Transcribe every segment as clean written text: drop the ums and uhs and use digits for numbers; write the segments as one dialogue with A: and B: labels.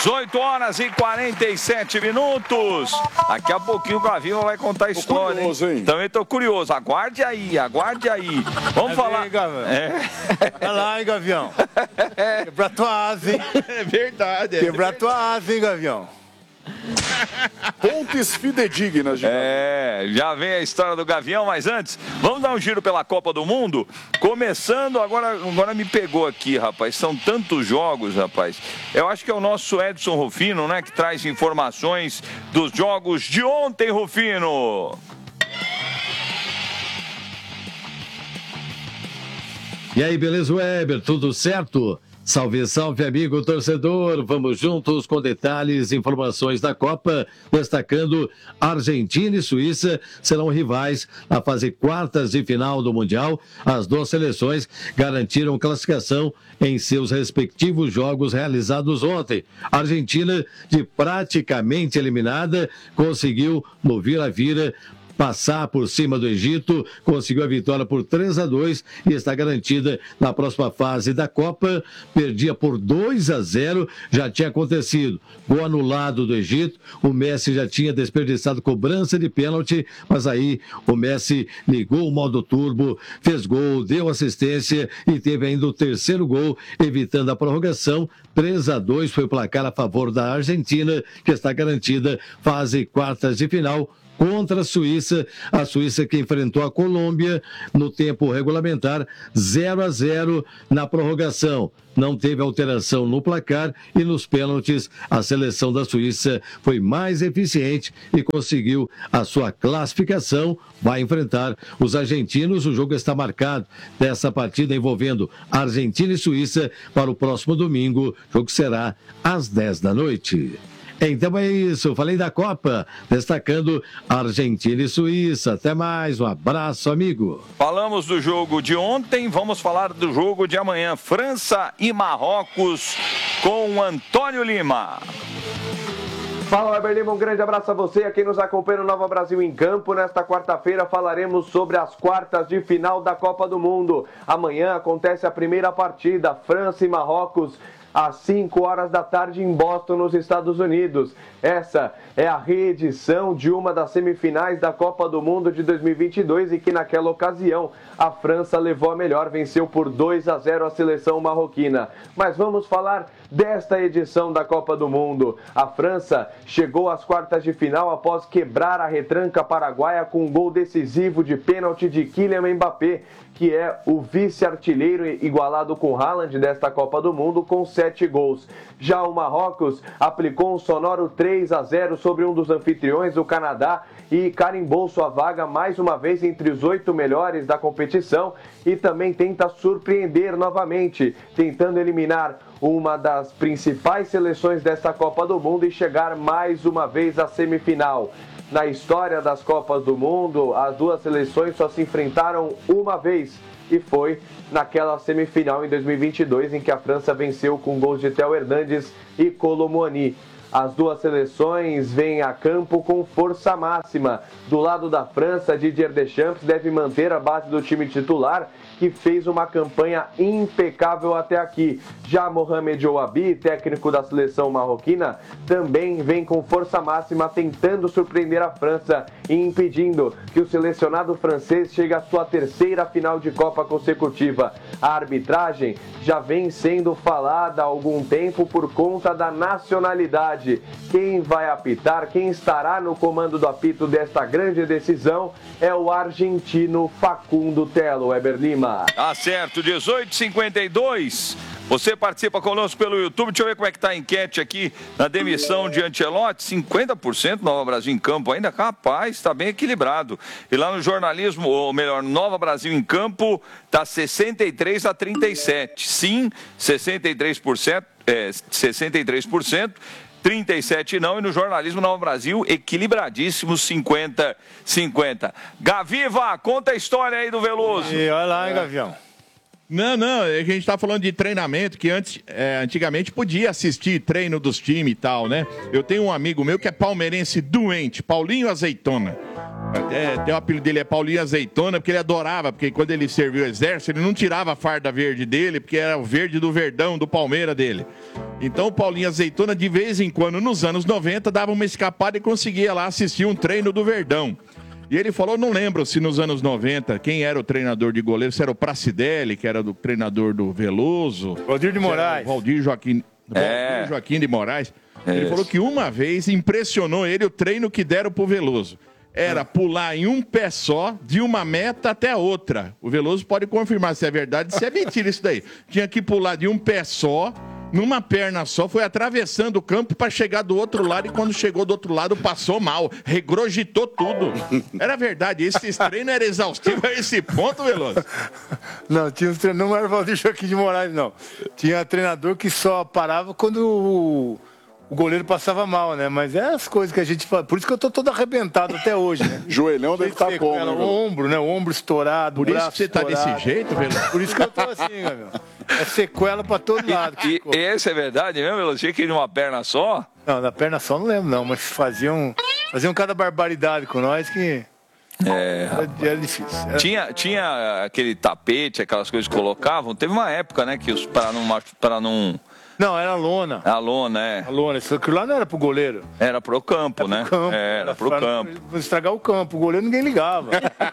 A: 18 horas e 47 minutos. Daqui a pouquinho o Gavinho vai contar a história, curioso, hein? Também tô curioso. Aguarde aí, aguarde aí. Vamos falar.
B: Aí, olha lá, hein, Gavião. Quebrar tua asa, hein?
C: É verdade.
B: Quebrar tua asa, hein, Gavião.
D: Pontes fidedignas.
A: Já vem a história do Gavião, mas antes, vamos dar um giro pela Copa do Mundo. Começando, agora me pegou aqui, rapaz. São tantos jogos, rapaz. Eu acho que é o nosso Edson Rufino, né, que traz informações dos jogos de ontem, Rufino.
E: E aí, beleza, Weber? Tudo certo? Salve, salve, amigo torcedor. Vamos juntos com detalhes e informações da Copa, destacando Argentina e Suíça serão rivais na fase quartas de final do Mundial. As duas seleções garantiram classificação em seus respectivos jogos realizados ontem. A Argentina, de praticamente eliminada, conseguiu no vira-vira passar por cima do Egito, conseguiu a vitória por 3-2 e está garantida na próxima fase da Copa. Perdia por 2-0, já tinha acontecido. Gol anulado do Egito, o Messi já tinha desperdiçado cobrança de pênalti, mas aí o Messi ligou o modo turbo, fez gol, deu assistência e teve ainda o terceiro gol, evitando a prorrogação. 3-2 foi o placar a favor da Argentina, que está garantida fase quartas de final contra a Suíça que enfrentou a Colômbia no tempo regulamentar, 0-0 na prorrogação. Não teve alteração no placar e nos pênaltis a seleção da Suíça foi mais eficiente e conseguiu a sua classificação. Vai enfrentar os argentinos. O jogo está marcado dessa partida envolvendo Argentina e Suíça para o próximo domingo. O jogo será às 10 da noite. Então é isso, falei da Copa, destacando Argentina e Suíça. Até mais, um abraço, amigo.
A: Falamos do jogo de ontem, vamos falar do jogo de amanhã. França e Marrocos com Antônio Lima.
F: Fala, Weber Lima, um grande abraço a você, a quem nos acompanha no Nova Brasil em Campo. Nesta quarta-feira falaremos sobre as quartas de final da Copa do Mundo. Amanhã acontece a primeira partida, França e Marrocos, às 5 horas da tarde em Boston, nos Estados Unidos. Essa é a reedição de uma das semifinais da Copa do Mundo de 2022 e que naquela ocasião a França levou a melhor, venceu por 2-0 a seleção marroquina. Mas vamos falar desta edição da Copa do Mundo. A França chegou às quartas de final após quebrar a retranca paraguaia com um gol decisivo de pênalti de Kylian Mbappé, que é o vice-artilheiro igualado com Haaland desta Copa do Mundo, com 7 gols. Já o Marrocos aplicou um sonoro 3-0 sobre um dos anfitriões, o Canadá, e carimbou sua vaga mais uma vez entre os 8 melhores da competição e também tenta surpreender novamente, tentando eliminar uma das principais seleções desta Copa do Mundo e chegar mais uma vez à semifinal. Na história das Copas do Mundo, as duas seleções só se enfrentaram uma vez e foi naquela semifinal em 2022 em que a França venceu com gols de Théo Hernandes e Kolo Muani. As duas seleções vêm a campo com força máxima. Do lado da França, Didier Deschamps deve manter a base do time titular, que fez uma campanha impecável até aqui. Já Mohamed Ouabi, técnico da seleção marroquina, também vem com força máxima tentando surpreender a França e impedindo que o selecionado francês chegue à sua terceira final de Copa consecutiva. A arbitragem já vem sendo falada há algum tempo por conta da nacionalidade. Quem vai apitar, quem estará no comando do apito desta grande decisão é o argentino Facundo Telo. Weber Lima.
A: Tá certo, 18h52. Você participa conosco pelo YouTube. Deixa eu ver como é que tá a enquete aqui na demissão de Ancelotti. 50% Nova Brasil em Campo ainda. Rapaz, tá bem equilibrado. E lá no jornalismo, ou melhor, Nova Brasil em Campo, tá 63-37. Sim, 63%. 63%. 37 não, e no jornalismo Nova Brasil, equilibradíssimo, 50-50. Gaviva, conta a história aí do Veloso.
B: E olha lá, hein, Gavião.
C: Não, a gente tá falando de treinamento, que antigamente podia assistir treino dos times e tal, né? Eu tenho um amigo meu que é palmeirense doente, Paulinho Azeitona. Até o apelido dele é Paulinho Azeitona, porque ele adorava, porque quando ele serviu o exército, ele não tirava a farda verde dele, porque era o verde do Verdão, do Palmeiras dele. Então o Paulinho Azeitona, de vez em quando, nos anos 90, dava uma escapada e conseguia lá assistir um treino do Verdão. E ele falou, não lembro se nos anos 90, quem era o treinador de goleiro, se era o Pracidelli, que era o treinador do Veloso.
B: Valdir de Moraes.
C: Valdir Joaquim de Moraes. Ele falou que uma vez impressionou ele o treino que deram pro Veloso. Era pular em um pé só, de uma meta até a outra. O Veloso pode confirmar se é verdade, se é mentira isso daí. Tinha que pular de um pé só, numa perna só, foi atravessando o campo para chegar do outro lado e quando chegou do outro lado passou mal, regrogitou tudo. Era verdade, esse treino era exaustivo a esse ponto, Veloso?
B: Não, tinha uns treinadores, não era o Valdir Joaquim de Moraes, não. Tinha treinador que só parava quando o goleiro passava mal, né? Mas é as coisas que a gente fala. Por isso que eu tô todo arrebentado até hoje, né?
D: Joelhão deve estar como, né?
B: O ombro, né? O ombro estourado,
C: por isso que você tá desse jeito, Veloso?
B: Por isso que eu tô assim, meu. É sequela pra todo lado.
A: E esse é verdade mesmo, Veloso? Tinha que ir numa perna só?
B: Não, na perna só não lembro, não. Mas faziam cada barbaridade com nós que... Era difícil.
A: Tinha aquele tapete, aquelas coisas que colocavam. Teve uma época, né, que para não...
B: Não, era a lona.
A: A lona, é.
B: A lona, isso aqui lá não era pro goleiro.
A: Era pro campo, né?
B: Era pro campo. Estragar o campo. O goleiro ninguém ligava.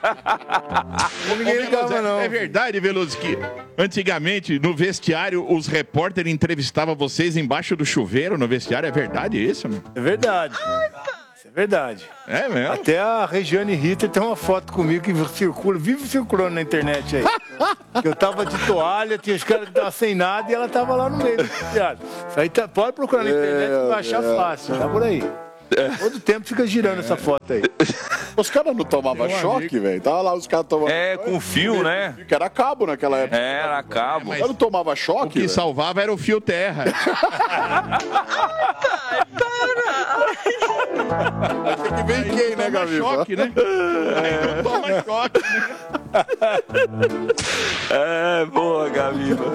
B: Ninguém ligava, não.
C: É verdade, Veloso, que antigamente no vestiário os repórteres entrevistavam vocês embaixo do chuveiro no vestiário. É verdade isso, meu?
B: É verdade. Isso é verdade.
C: É mesmo?
B: Até a Regiane Ritter tem uma foto comigo que vive circulando na internet aí. Eu tava de toalha, tinha os caras que estavam sem nada e ela tava lá no meio do vestiário. Isso aí pode procurar na internet que vai achar fácil, tá por aí. Todo tempo fica girando essa foto aí.
D: Os caras não tomavam choque, velho? Tava lá os caras tomando...
A: com fio, né?
D: Que era cabo naquela época.
A: Era cabo.
D: Mas não tomava choque,
C: o que salvava era o fio terra.
D: Tem que ver quem, né, Gabriel?
C: Choque, né? Não toma choque, né?
A: Boa, Gabiba.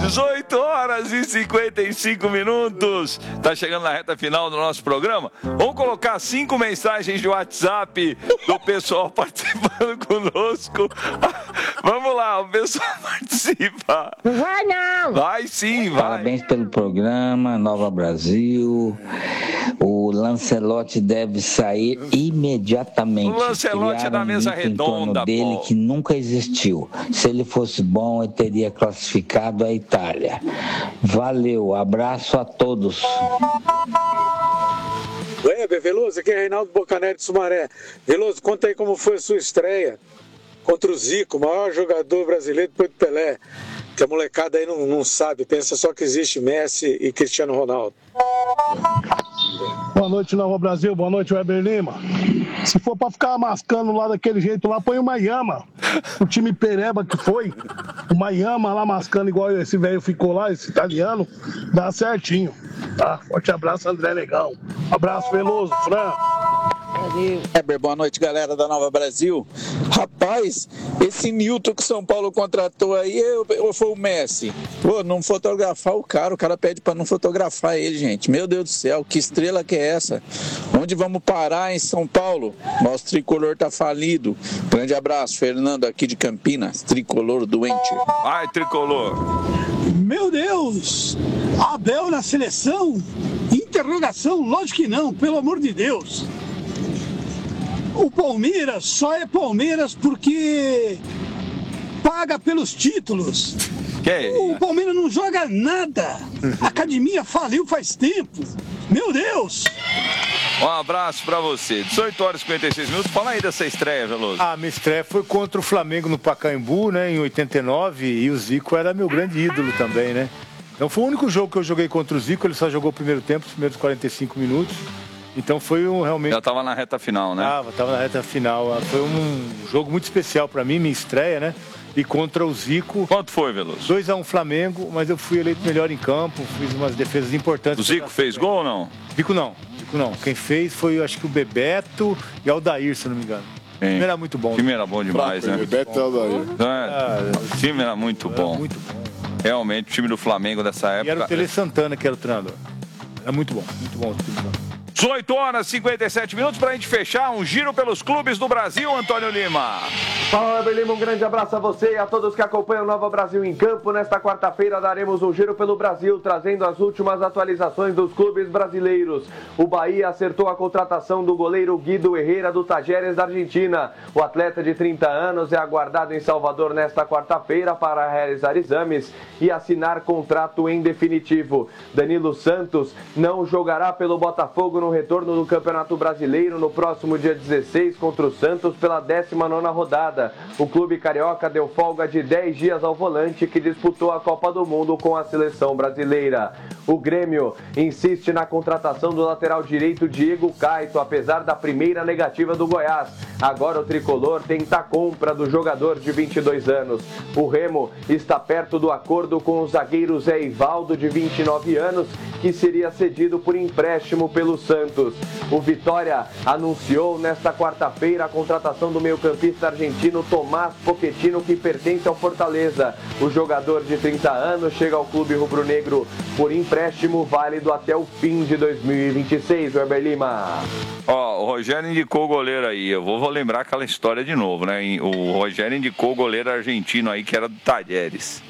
A: 18h55. Tá chegando na reta final do nosso programa. Vamos colocar 5 mensagens de WhatsApp do pessoal participando conosco. Vamos lá, o pessoal participa.
G: Vai não!
A: Vai sim, vai.
G: Parabéns pelo programa, Nova Brasil. O Lancelotti deve sair imediatamente.
A: O Lancelotti é da mesa redonda,
G: dele
A: pô.
G: Que nunca existiu. Se ele fosse bom, ele teria classificado a Itália. Valeu, abraço a todos.
H: Weber, Veloso, aqui é Reinaldo Bocanetti de Sumaré. Veloso, conta aí como foi a sua estreia contra o Zico, o maior jogador brasileiro depois do Pelé. Que a molecada aí não sabe, pensa só que existe Messi e Cristiano Ronaldo.
I: Boa noite, Nova Brasil. Boa noite, Weber Lima. Se for pra ficar mascando lá daquele jeito lá, põe o Miami. O time pereba que foi. O Miami lá mascando igual esse velho ficou lá, esse italiano. Dá certinho. Tá? Forte abraço, André Negão. Abraço, Veloso, Fran.
H: Weber, boa noite, galera da Nova Brasil. Rapaz, esse Newton que São Paulo contratou aí, ou foi o Messi? Pô, não fotografar o cara pede pra não fotografar ele, gente. Meu Deus do céu, que estrela que é essa? Onde vamos parar em São Paulo? Nosso tricolor tá falido. Grande abraço, Fernando aqui de Campinas, tricolor doente.
A: Vai, tricolor.
J: Meu Deus! Abel na seleção? Interrogação? Lógico que não, pelo amor de Deus. O Palmeiras só é Palmeiras porque paga pelos títulos. O Palmeiras não joga nada. A academia faliu faz tempo. Meu Deus!
A: Um abraço pra você. 18h56. Fala aí dessa estreia, Veloso.
B: Minha estreia foi contra o Flamengo no Pacaembu, né, em 89, e o Zico era meu grande ídolo também, né? Então foi o único jogo que eu joguei contra o Zico, ele só jogou o primeiro tempo, os primeiros 45 minutos. Então foi realmente...
A: Já tava na reta final, né?
B: Tava na reta final. Foi um jogo muito especial pra mim, minha estreia, né? E contra o Zico.
A: Quanto foi, Veloso?
B: 2-1 Flamengo, mas eu fui eleito melhor em campo, fiz umas defesas importantes.
A: O Zico fez gol ou não?
B: Zico não. Quem fez foi, acho que o Bebeto e Aldair, se não me engano. O time era muito bom.
A: O time era bom demais, né?
D: Bebeto e Aldair.
A: O time era muito bom.
B: Muito bom.
A: Realmente, o time do Flamengo dessa época...
B: E era o Tele Santana que era o treinador. Era muito bom o time do Flamengo.
A: 18 horas e 57 minutos para a gente fechar um giro pelos clubes do Brasil, Antônio Lima.
F: Fala, Weber Lima, um grande abraço a você e a todos que acompanham o Nova Brasil em Campo. Nesta quarta-feira daremos um giro pelo Brasil, trazendo as últimas atualizações dos clubes brasileiros. O Bahia acertou a contratação do goleiro Guido Herrera do Tajeres da Argentina. O atleta de 30 anos é aguardado em Salvador nesta quarta-feira para realizar exames e assinar contrato em definitivo. Danilo Santos não jogará pelo Botafogo no retorno do Campeonato Brasileiro no próximo dia 16 contra o Santos pela 19ª rodada. O clube carioca deu folga de 10 dias ao volante que disputou a Copa do Mundo com a seleção brasileira. O Grêmio insiste na contratação do lateral direito Diego Caito, apesar da primeira negativa do Goiás. Agora o tricolor tenta a compra do jogador de 22 anos. O Remo está perto do acordo com o zagueiro Zé Ivaldo, de 29 anos, que seria cedido por empréstimo pelo Santos. O Vitória anunciou nesta quarta-feira a contratação do meio-campista argentino Tomás Pochettino, que pertence ao Fortaleza. O jogador de 30 anos chega ao clube rubro-negro por empréstimo válido até o fim de 2026, Weber Lima.
A: Ó, o Rogério indicou o goleiro aí. Eu vou lembrar aquela história de novo, né? O Rogério indicou o goleiro argentino aí, que era do Talleres.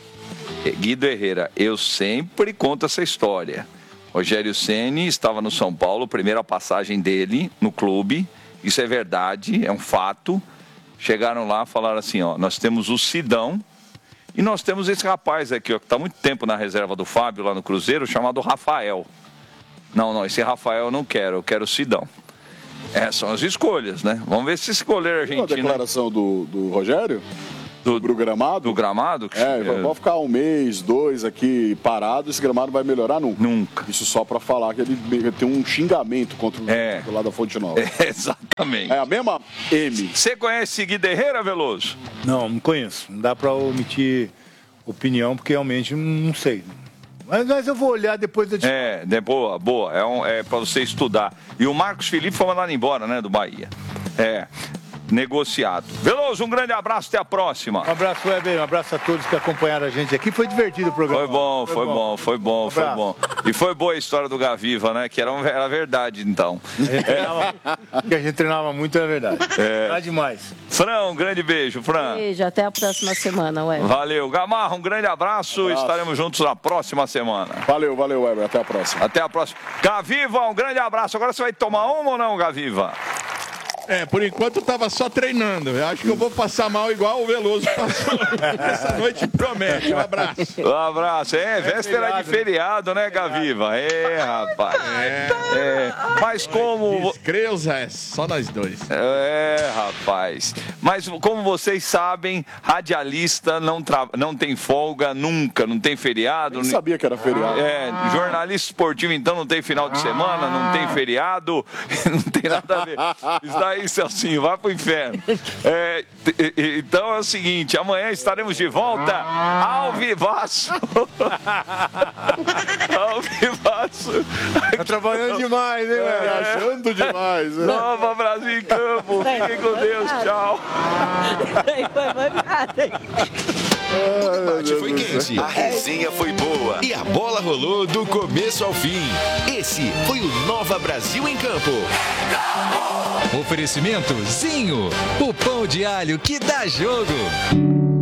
A: Guido Herrera. Eu sempre conto essa história. Rogério Ceni estava no São Paulo, primeira passagem dele no clube. Isso é verdade, é um fato. Chegaram lá e falaram assim, ó, nós temos o Sidão e nós temos esse rapaz aqui, ó, que está há muito tempo na reserva do Fábio, lá no Cruzeiro, chamado Rafael. Não, esse Rafael eu não quero, eu quero o Sidão. São as escolhas, né? Vamos ver se esse goleiro argentino...
D: A declaração do Rogério? Sobre o gramado?
A: Do gramado?
D: Pode ficar um mês, 2 aqui parado, esse gramado vai melhorar nunca.
A: Nunca.
D: Isso só pra falar que ele tem um xingamento contra o lado da Fonte Nova.
A: Exatamente.
D: É a mesma M.
A: Você conhece Guido Herrera, Veloso?
B: Não conheço. Não dá pra omitir opinião, porque realmente não sei. Mas eu vou olhar depois da...
A: Boa. É pra você estudar. E o Marcos Felipe foi mandado embora, né, do Bahia. Negociado. Veloso, um grande abraço, até a próxima.
B: Um abraço, Weber, um abraço a todos que acompanharam a gente aqui. Foi divertido o programa.
A: Foi bom. E foi boa a história do Gaviva, né? Que era verdade, então.
B: Que a gente treinava muito, era verdade. Era demais.
A: Fran, um grande beijo, Fran.
K: Beijo, até a próxima semana, Weber.
A: Valeu. Gamarra, um grande abraço. Estaremos juntos na próxima semana.
D: Valeu, Weber. Até a próxima.
A: Até a próxima. Gaviva, um grande abraço. Agora você vai tomar uma ou não, Gaviva?
C: Por enquanto eu tava só treinando. Eu acho que eu vou passar mal igual o Veloso passou. Essa noite promete. Um abraço.
A: Um abraço. Véspera de feriado, né, Gaviva? Rapaz. Mas como...
C: Creuza é só nós dois.
A: Rapaz. Mas como vocês sabem, radialista não tem folga nunca, não tem feriado.
D: Nem sabia que era feriado.
A: Jornalista esportivo, então, não tem final de semana, não tem feriado, não tem nada a ver. Isso daí, Celcinho, vai pro inferno. Então é o seguinte, amanhã estaremos de volta ao vivaço. Ao vivaço.
B: Tá trabalhando demais, hein, velho?
D: Achando demais.
A: Nova Brasil em Campo. Fiquem com Deus. Tchau.
L: O debate foi quente, a resenha foi boa e a bola rolou do começo ao fim. Esse foi o Nova Brasil em Campo. Oferecimento Zinho, o pão de alho que dá jogo.